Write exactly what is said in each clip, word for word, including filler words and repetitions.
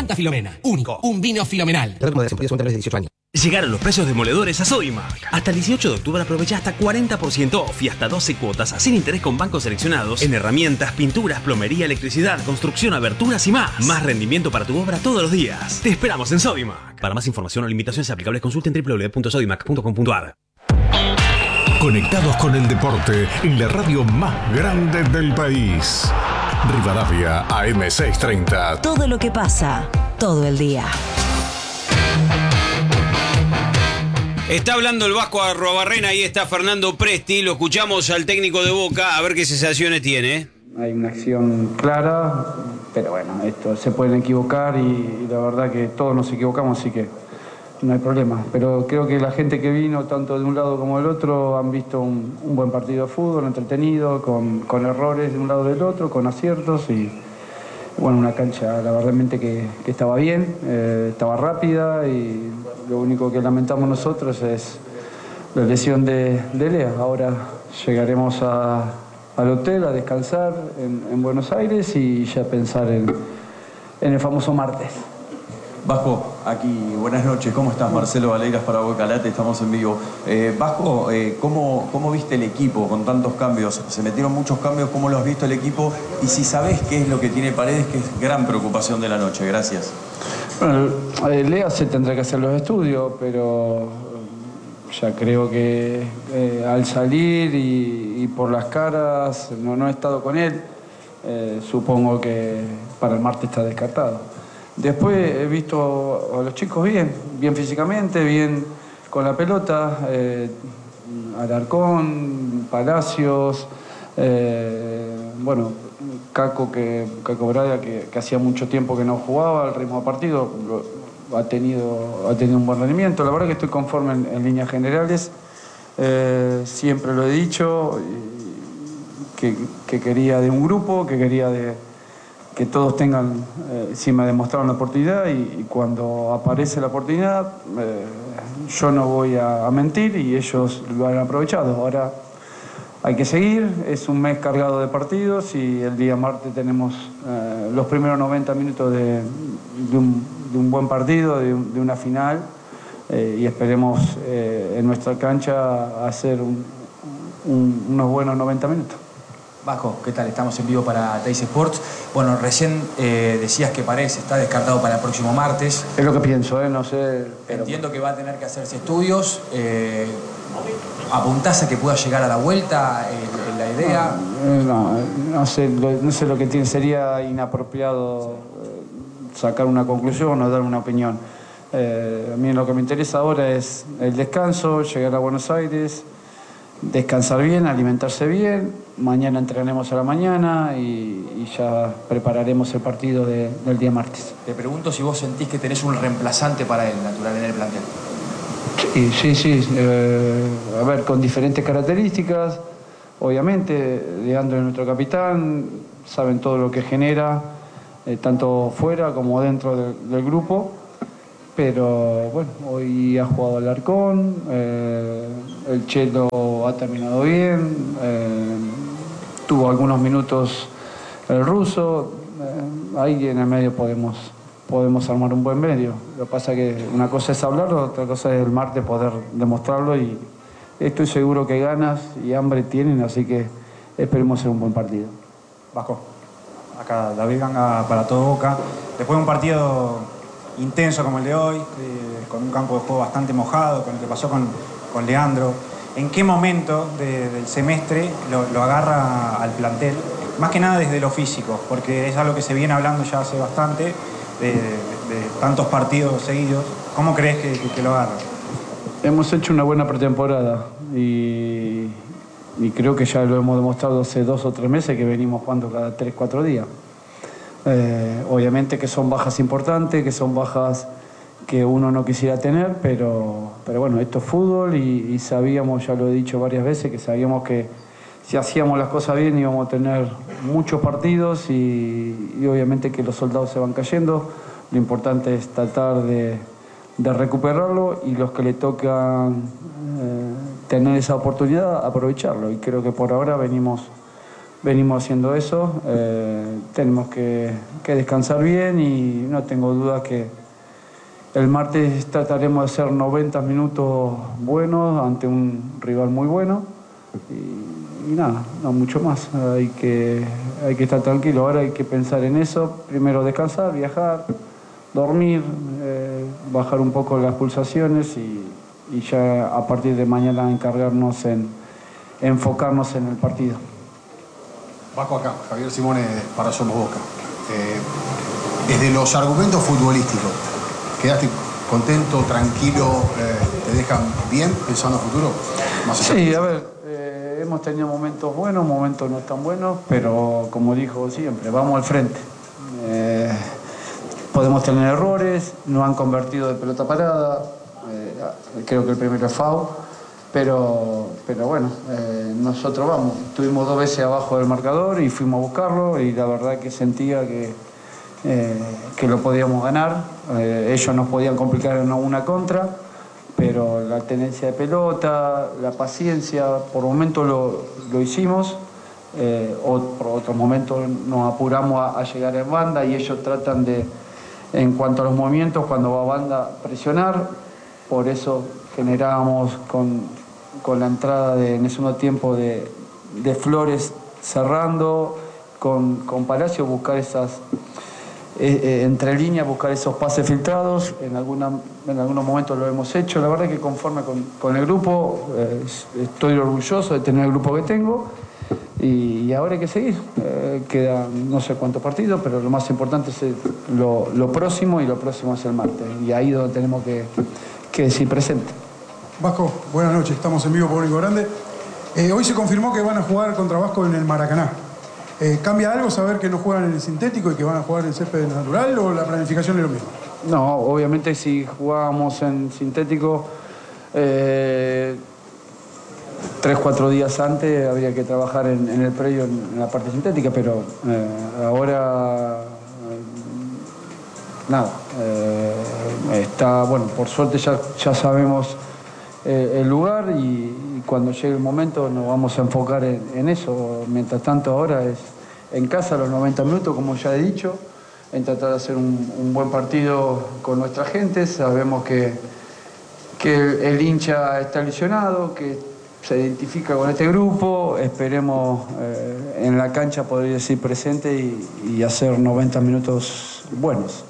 Punta Filomena. Único. Un vino filomenal. dieciocho años. Llegaron los precios demoledores a Sodimac. Hasta el dieciocho de octubre aprovecha hasta cuarenta por ciento off y hasta doce cuotas sin interés con bancos seleccionados en herramientas, pinturas, plomería, electricidad, construcción, aberturas y más. Más rendimiento para tu obra todos los días. Te esperamos en Sodimac. Para más información o limitaciones aplicables consulten doble u doble u doble u punto sodimac punto com punto a r. Conectados con el deporte en la radio más grande del país. Rivadavia A M seiscientos treinta. Todo lo que pasa, todo el día. Está hablando el Vasco Arruabarrena, ahí está Fernando Presti, lo escuchamos al técnico de Boca, a ver qué sensaciones tiene. Hay una acción clara, pero bueno, esto se pueden equivocar y, y la verdad que todos nos equivocamos, así que no hay problema. Pero creo que la gente que vino, tanto de un lado como del otro, han visto un, un buen partido de fútbol, entretenido, con, con errores de un lado y del otro, con aciertos y bueno, una cancha la verdad que, que estaba bien, eh, estaba rápida y lo único que lamentamos nosotros es la lesión de, de Lea. Ahora llegaremos a, al hotel a descansar en, en Buenos Aires y ya pensar en, en el famoso martes. Vasco, aquí, buenas noches, ¿cómo estás? Marcelo Valeiras para Boca Late, estamos en vivo. Eh, Vasco, eh, ¿cómo, ¿cómo viste el equipo con tantos cambios? Se metieron muchos cambios, ¿cómo lo has visto el equipo? Y si sabés qué es lo que tiene Paredes, que es gran preocupación de la noche. Gracias. Bueno, eh, Lea se tendrá que hacer los estudios, pero ya creo que eh, al salir y, y por las caras, no, no he estado con él, eh, supongo que para el martes está descartado. Después he visto a los chicos bien, bien físicamente, bien con la pelota, eh, Alarcón, Palacios, eh, bueno, Caco, que, Caco Braga, que, que hacía mucho tiempo que no jugaba al ritmo de partido, lo, ha, tenido, ha tenido un buen rendimiento. La verdad que estoy conforme en, en líneas generales, eh, siempre lo he dicho, que, que quería de un grupo, que quería de... que todos tengan, eh, si me demostraron la oportunidad y, y cuando aparece la oportunidad, eh, yo no voy a, a mentir y ellos lo han aprovechado. Ahora hay que seguir, es un mes cargado de partidos y el día martes tenemos eh, los primeros noventa minutos de, de, un, de un buen partido, de, un, de una final eh, y esperemos eh, en nuestra cancha hacer un, un, unos buenos noventa minutos. Vasco, ¿qué tal? Estamos en vivo para Teis Sports. Bueno, recién eh, decías que Paredes está descartado para el próximo martes. Es lo que pienso, ¿eh? No sé. Pero... Entiendo que va a tener que hacerse estudios. Eh, ¿Apuntás a que pueda llegar a la vuelta en, en la idea? No, no, no, sé, no sé lo que tiene. Sería inapropiado sacar una conclusión o dar una opinión. Eh, a mí lo que me interesa ahora es el descanso, llegar a Buenos Aires, descansar bien, alimentarse bien, mañana entrenaremos a la mañana y, y ya prepararemos el partido de, del día martes. Te pregunto si vos sentís que tenés un reemplazante para él, natural, en el plantel. Sí, sí, sí. Eh, a ver, con diferentes características, obviamente, Leandro es nuestro capitán, saben todo lo que genera, eh, tanto fuera como dentro de, del grupo. Pero bueno, hoy ha jugado Alarcón, eh, el Chelo ha terminado bien, eh, tuvo algunos minutos el ruso, eh, ahí en el medio podemos, podemos armar un buen medio. Lo que pasa es que una cosa es hablarlo, otra cosa es el martes poder demostrarlo y estoy seguro que ganas y hambre tienen, así que esperemos hacer un buen partido. Vasco, acá David Ganga para todo Boca. Después de un partido intenso como el de hoy, eh, con un campo de juego bastante mojado, con lo que pasó con, con Leandro, ¿en qué momento de, del semestre lo, lo agarra al plantel? Más que nada desde lo físico, porque es algo que se viene hablando ya hace bastante, de, de, de tantos partidos seguidos. ¿Cómo crees que, que, que lo agarra? Hemos hecho una buena pretemporada y, y creo que ya lo hemos demostrado hace dos o tres meses que venimos jugando cada tres, cuatro días. Eh, obviamente que son bajas importantes, que son bajas que uno no quisiera tener, pero, pero bueno, esto es fútbol y, y sabíamos, ya lo he dicho varias veces, que sabíamos que si hacíamos las cosas bien íbamos a tener muchos partidos y, y obviamente que los soldados se van cayendo. Lo importante es tratar de, de recuperarlo y los que le tocan eh, tener esa oportunidad, aprovecharlo. Y creo que por ahora venimos venimos haciendo eso. Eh, tenemos que, que descansar bien y no tengo dudas que el martes trataremos de hacer noventa minutos buenos ante un rival muy bueno. Y, y nada, no mucho más. Hay que, hay que estar tranquilo. Ahora hay que pensar en eso. Primero descansar, viajar, dormir, eh, bajar un poco las pulsaciones y, y ya a partir de mañana encargarnos en enfocarnos en el partido. Vasco, acá, Javier Simone para Somos Boca. Eh, desde los argumentos futbolísticos, ¿quedaste contento, tranquilo, eh, te dejan bien pensando en futuro? Más sí, a ver, eh, hemos tenido momentos buenos, momentos no tan buenos, pero como dijo siempre, vamos al frente. Eh, podemos tener errores, nos han convertido de pelota parada, eh, creo que el primero es foul, pero, pero bueno, eh, nosotros vamos, estuvimos dos veces abajo del marcador y fuimos a buscarlo y la verdad que sentía que, eh, que lo podíamos ganar, eh, ellos nos podían complicar en una contra, pero la tenencia de pelota, la paciencia, por momentos lo, lo hicimos, eh, o por otros momentos nos apuramos a, a llegar en banda y ellos tratan de, en cuanto a los movimientos, cuando va a banda, presionar, por eso generábamos con, con la entrada de, en el segundo tiempo de, de Flores cerrando, con, con Palacio buscar esas, eh, eh, entre líneas, buscar esos pases filtrados, en, alguna, en algunos momentos lo hemos hecho, la verdad que conforme con, con el grupo, eh, estoy orgulloso de tener el grupo que tengo y, y ahora hay que seguir, eh, quedan no sé cuántos partidos, pero lo más importante es el, lo, lo próximo y lo próximo es el martes y ahí es donde tenemos que, que decir presente. Vasco, buenas noches, estamos en vivo por Único Grande. Eh, hoy se confirmó que van a jugar contra Vasco en el Maracaná. Eh, ¿Cambia algo saber que no juegan en el sintético y que van a jugar en el césped natural o la planificación es lo mismo? No, obviamente si jugábamos en sintético eh, tres, cuatro días antes habría que trabajar en, en el predio en, en la parte sintética, pero eh, ahora eh, nada. Eh, está, bueno, por suerte ya, ya sabemos eh, el lugar y, y cuando llegue el momento nos vamos a enfocar en, en eso. Mientras tanto ahora es en casa los noventa minutos, como ya he dicho, en tratar de hacer un, un buen partido con nuestra gente. Sabemos que, que el, el hincha está lesionado, que se identifica con este grupo. Esperemos eh, en la cancha poder decir presente y, y hacer noventa minutos buenos.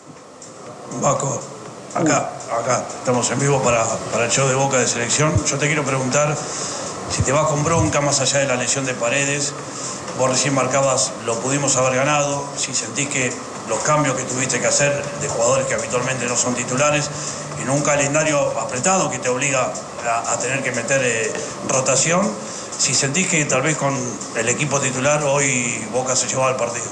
Vasco, acá, acá, estamos en vivo para, para el show de Boca de Selección. Yo te quiero preguntar si te vas con bronca más allá de la lesión de Paredes. Vos recién marcabas, lo pudimos haber ganado. Si sentís que los cambios que tuviste que hacer de jugadores que habitualmente no son titulares, en un calendario apretado que te obliga a, a tener que meter eh, rotación, si sentís que tal vez con el equipo titular hoy Boca se llevaba el partido.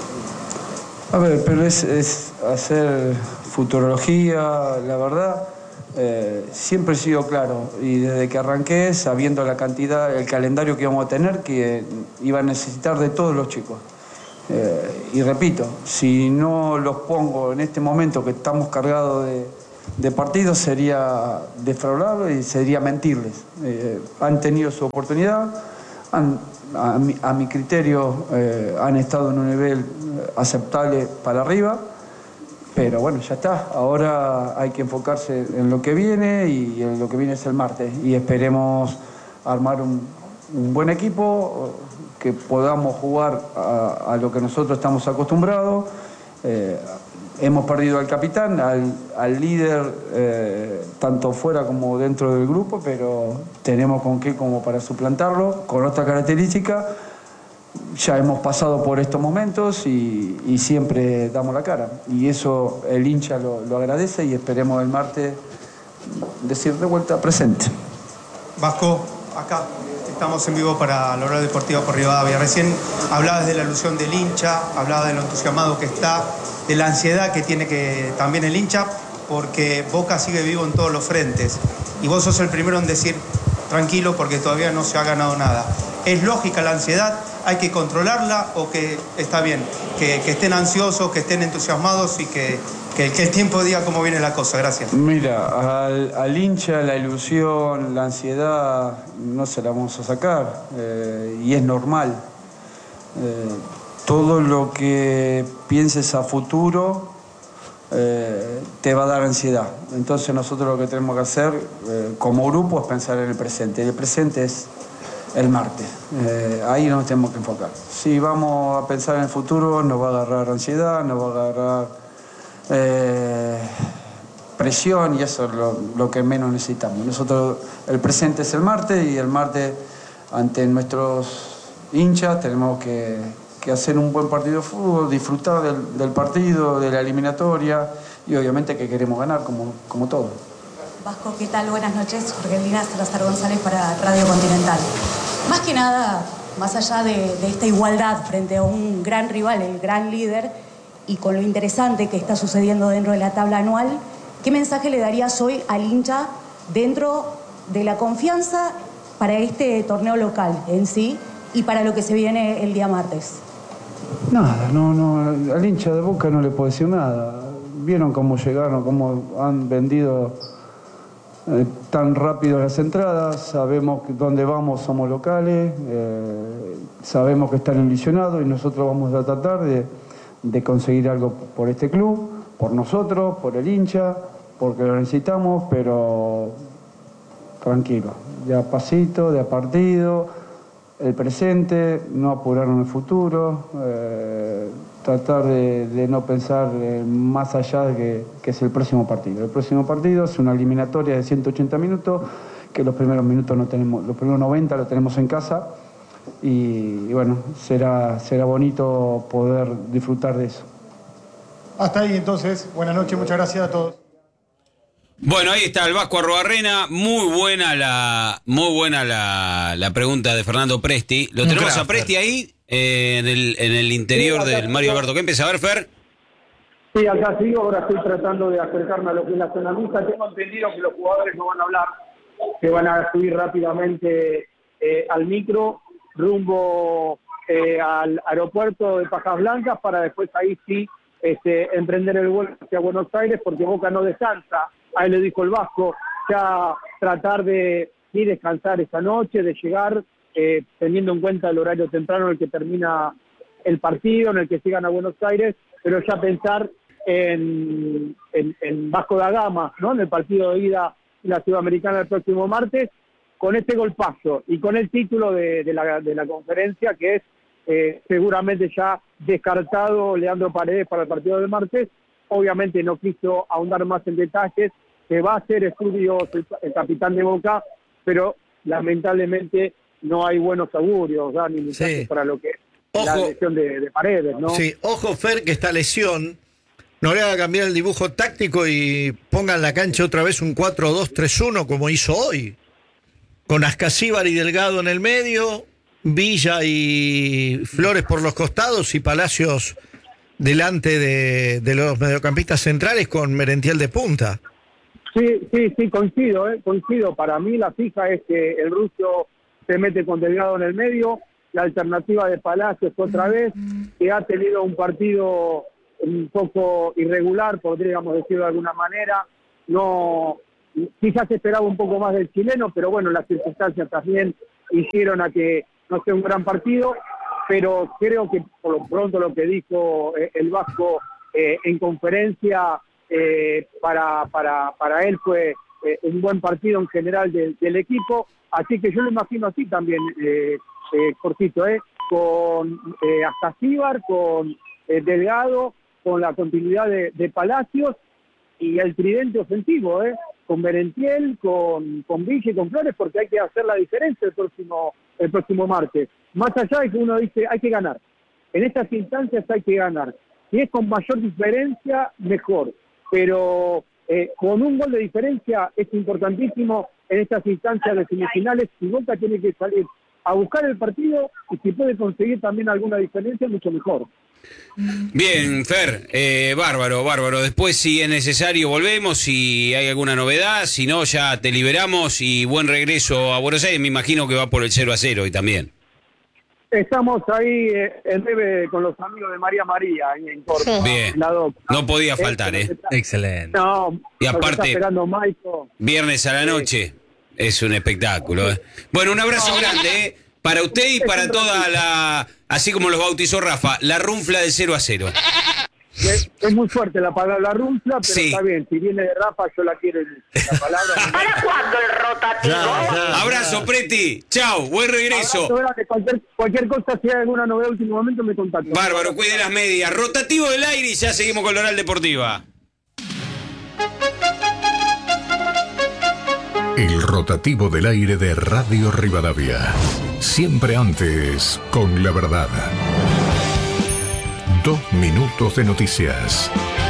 A ver, pero es, es hacer futurología, la verdad, eh, siempre he sido claro y desde que arranqué, sabiendo la cantidad, el calendario que íbamos a tener, que iba a necesitar de todos los chicos. Eh, y repito, si no los pongo en este momento que estamos cargados de, de partidos, sería defraudable y sería mentirles. Eh, han tenido su oportunidad, han, a, mi, a mi criterio eh, han estado en un nivel aceptable para arriba, pero bueno, ya está. Ahora hay que enfocarse en lo que viene y en lo que viene es el martes y esperemos armar un, un buen equipo, que podamos jugar a, a lo que nosotros estamos acostumbrados. Eh, hemos perdido al capitán, al, al líder, eh, tanto fuera como dentro del grupo, pero tenemos con qué como para suplantarlo, con otra característica. Ya hemos pasado por estos momentos y, y siempre damos la cara. Y eso el hincha lo, lo agradece y esperemos el martes decir de vuelta presente. Vasco, acá estamos en vivo para la hora deportiva por Rivadavia. Recién hablabas de la ilusión del hincha, hablabas de lo entusiasmado que está, de la ansiedad que tiene que también el hincha, porque Boca sigue vivo en todos los frentes. Y vos sos el primero en decir, tranquilo, porque todavía no se ha ganado nada. ¿Es lógica la ansiedad? ¿Hay que controlarla o que está bien? Que, que estén ansiosos, que estén entusiasmados y que, que, que el tiempo diga cómo viene la cosa. Gracias. Mira, al, al hincha la ilusión, la ansiedad no se la vamos a sacar eh, y es normal. Eh, todo lo que pienses a futuro eh, te va a dar ansiedad. Entonces nosotros lo que tenemos que hacer eh, como grupo es pensar en el presente. Y el presente es el martes. Eh, ahí nos tenemos que enfocar. Si vamos a pensar en el futuro, nos va a agarrar ansiedad, nos va a agarrar eh, presión, y eso es lo, lo que menos necesitamos. Nosotros, el presente es el martes, y el martes ante nuestros hinchas tenemos que, que hacer un buen partido de fútbol, disfrutar del, del partido, de la eliminatoria, y obviamente que queremos ganar como, como todo. Vasco, ¿qué tal? Buenas noches. Jorgelina Salazar González para Radio Continental. Más que nada, más allá de, de esta igualdad frente a un gran rival, el gran líder, y con lo interesante que está sucediendo dentro de la tabla anual, ¿qué mensaje le darías hoy al hincha dentro de la confianza para este torneo local en sí y para lo que se viene el día martes? Nada, no, no, al hincha de Boca no le puedo decir nada. Vieron cómo llegaron, cómo han vendido eh, tan rápido las entradas. Sabemos que donde vamos somos locales, eh, sabemos que están ilusionados, y nosotros vamos a tratar de, de conseguir algo por este club, por nosotros, por el hincha, porque lo necesitamos, pero tranquilo, de a pasito, de a partido. El presente, no apurar en el futuro, eh, tratar de, de no pensar eh, más allá de que, que es el próximo partido. El próximo partido es una eliminatoria de ciento ochenta minutos, que los primeros minutos no tenemos, los primeros noventa lo tenemos en casa, y, y bueno, será, será bonito poder disfrutar de eso. Hasta ahí entonces, buenas noches, muchas gracias a todos. Bueno, ahí está el Vasco Arruabarrena. Muy buena la muy buena la, la pregunta de Fernando Presti. Lo tenemos a Presti ahí, eh, en, el, en el interior del Mario Alberto Kempes. A ver, Fer. Sí, acá sigo, ahora estoy tratando de acercarme a lo que es la zona mixta. Tengo entendido que los jugadores no van a hablar, que van a subir rápidamente eh, al micro, rumbo eh, al aeropuerto de Pajas Blancas, para después ahí sí este, emprender el vuelo hacia Buenos Aires, porque Boca no descansa. Ahí le dijo el Vasco, ya tratar de ir descansar esta noche, de llegar, eh, teniendo en cuenta el horario temprano en el que termina el partido, en el que llegan a Buenos Aires, pero ya pensar en, en, en Vasco da Gama, ¿no? En el partido de ida en la Sudamericana el próximo martes, con este golpazo y con el título de, de, la, de la conferencia, que es eh, seguramente ya descartado Leandro Paredes para el partido del martes. Obviamente no quiso ahondar más en detalles, que va a hacer estudios el, el capitán de Boca, pero lamentablemente no hay buenos augurios, ¿no? Ni mensajes sí. para lo que es la lesión de, de Paredes, ¿no? Sí, ojo, Fer, que esta lesión no le haga cambiar el dibujo táctico y ponga en la cancha otra vez un cuatro dos tres uno como hizo hoy, con Ascasíbar y Delgado en el medio, Villa y Flores por los costados y Palacios delante de, de los mediocampistas centrales con Merentiel de punta. Sí, sí, sí, coincido, eh, coincido. Para mí la fija es que el ruso se mete con Delgado en el medio, la alternativa de Palacios otra vez, que ha tenido un partido un poco irregular, podríamos decirlo de alguna manera. No, quizás se esperaba un poco más del chileno, pero bueno, las circunstancias también hicieron a que no sea un gran partido. Pero creo que por lo pronto lo que dijo eh, el Vasco eh, en conferencia eh, para, para, para él fue eh, un buen partido en general de, del equipo, así que yo lo imagino así también, eh, eh, cortito, eh, con eh, Ascasíbar, con eh, Delgado, con la continuidad de, de Palacios y el tridente ofensivo, eh, con Merentiel, con, con Villa y con Flores, porque hay que hacer la diferencia el próximo, el próximo martes. Más allá de que uno dice, hay que ganar. En estas instancias hay que ganar. Si es con mayor diferencia, mejor. Pero eh, con un gol de diferencia es importantísimo en estas instancias de semifinales. Y Boca tiene que salir a buscar el partido, y si puede conseguir también alguna diferencia, mucho mejor. Bien, Fer, eh, bárbaro, bárbaro. Después, si es necesario, volvemos, si hay alguna novedad, si no, ya te liberamos y buen regreso a Buenos Aires. Me imagino que va por el cero a cero y también. Estamos ahí eh, en breve con los amigos de María María en Córdoba. Bien, la doc. no podía faltar, ¿eh? Excelente. No, y aparte, está esperando Maico. Viernes a la noche, es un espectáculo, ¿eh? Bueno, un abrazo grande, ¿eh? Para usted y para toda la así como los bautizó Rafa, la runfla de cero a cero. Es, es muy fuerte la palabra runfla, pero Sí. está bien. Si viene de Rafa, yo la quiero en la palabra. ¿Para cuándo el rotativo? Ya, ya, Abrazo, ya. Preti. Chau, buen regreso. Abrazo grande. Cualquier, cualquier cosa, si hay alguna novedad en último momento, me contacto. Bárbaro, cuide las medias. Rotativo del aire y ya seguimos con la Oral Deportiva. El rotativo del aire de Radio Rivadavia. Siempre antes, con la verdad. Dos minutos de noticias.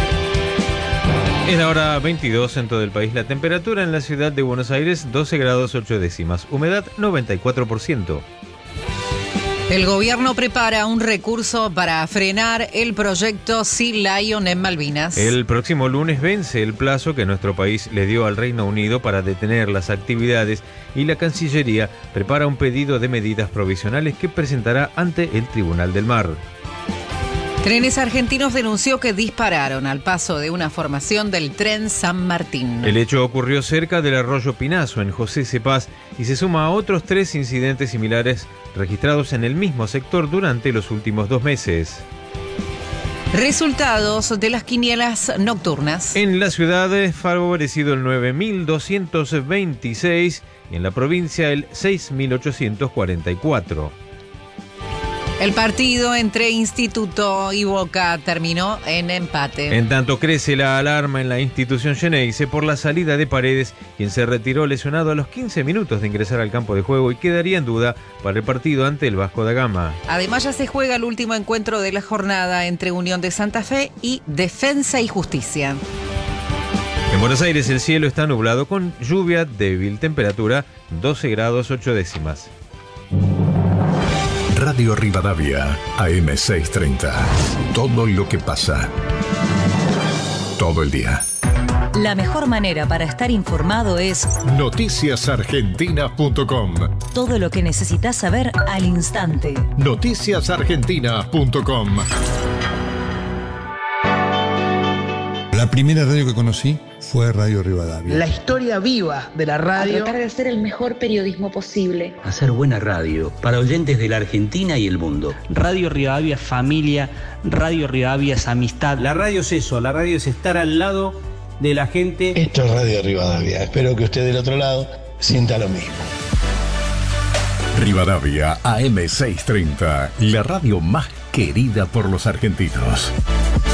Es la hora veintidós en todo el país. La temperatura en la ciudad de Buenos Aires, doce grados ocho décimas. Humedad, noventa y cuatro por ciento. El gobierno prepara un recurso para frenar el proyecto Sea Lion en Malvinas. El próximo lunes vence el plazo que nuestro país le dio al Reino Unido para detener las actividades y la Cancillería prepara un pedido de medidas provisionales que presentará ante el Tribunal del Mar. Trenes Argentinos denunció que dispararon al paso de una formación del tren San Martín. El hecho ocurrió cerca del arroyo Pinazo, en José Cepaz, y se suma a otros tres incidentes similares registrados en el mismo sector durante los últimos dos meses. Resultados de las quinielas nocturnas. En la ciudad favorecido el nueve mil doscientos veintiséis y en la provincia el seis mil ochocientos cuarenta y cuatro. El partido entre Instituto y Boca terminó en empate. En tanto crece la alarma en la institución Xeneize por la salida de Paredes, quien se retiró lesionado a los quince minutos de ingresar al campo de juego y quedaría en duda para el partido ante el Vasco da Gama. Además ya se juega el último encuentro de la jornada entre Unión de Santa Fe y Defensa y Justicia. En Buenos Aires el cielo está nublado con lluvia débil, temperatura doce grados ocho décimas. Radio Rivadavia, A M seiscientos treinta. Todo lo que pasa. Todo el día. La mejor manera para estar informado es noticias argentinas punto com. todo lo que necesitas saber al instante. noticias argentinas punto com. La primera radio que conocí fue Radio Rivadavia. La historia viva de la radio. A tratar de hacer el mejor periodismo posible. Hacer buena radio para oyentes de la Argentina y el mundo. Radio Rivadavia es familia, Radio Rivadavia es amistad. La radio es eso, la radio es estar al lado de la gente. Esto es Radio Rivadavia. Espero que usted del otro lado sienta lo mismo. Rivadavia A M seiscientos treinta, la radio más querida por los argentinos.